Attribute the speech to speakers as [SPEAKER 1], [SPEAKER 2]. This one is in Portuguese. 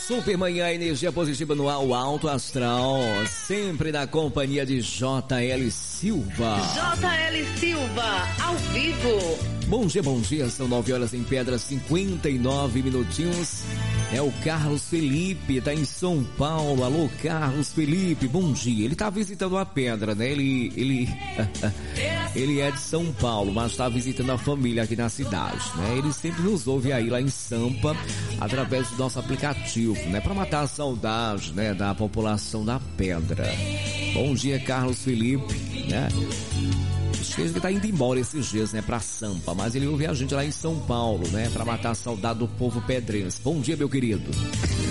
[SPEAKER 1] Super Manhã, energia positiva no ar, o Alto Astral, sempre na companhia de J.L. Silva.
[SPEAKER 2] J.L. Silva, ao vivo.
[SPEAKER 1] Bom dia, são 9 horas em Pedras, 59 minutinhos. É o Carlos Felipe, tá em São Paulo. Alô, Carlos Felipe, bom dia. Ele tá visitando a Pedra, né? Ele é de São Paulo, mas tá visitando a família aqui na cidade, né? Ele sempre nos ouve aí lá em Sampa, através do nosso aplicativo, né? Pra matar a saudade, né? Da população da Pedra. Bom dia, Carlos Felipe, né? Ele tá indo embora esses dias, né, pra Sampa, mas ele ouve a gente lá em São Paulo, né, pra matar a saudade do povo pedrense. Bom dia, meu querido.